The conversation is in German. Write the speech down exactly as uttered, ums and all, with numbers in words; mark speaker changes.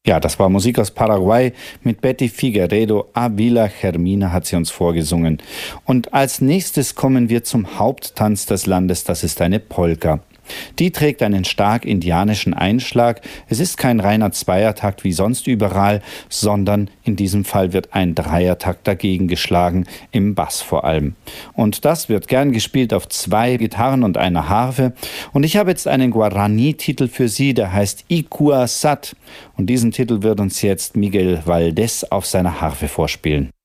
Speaker 1: Ja, das war Musik aus Paraguay mit Betty Figueredo. Avila Germina hat sie uns vorgesungen. Und als nächstes kommen wir zum Haupttanz des Landes. Das ist eine Polka. Die trägt einen stark indianischen Einschlag. Es ist kein reiner Zweiertakt wie sonst überall, sondern in diesem Fall wird ein Dreiertakt dagegen geschlagen, im Bass vor allem. Und das wird gern gespielt auf zwei Gitarren und einer Harfe. Und ich habe jetzt einen Guarani-Titel für Sie, der heißt Ikua Sat. Und diesen Titel wird uns jetzt Miguel Valdés auf seiner Harfe vorspielen.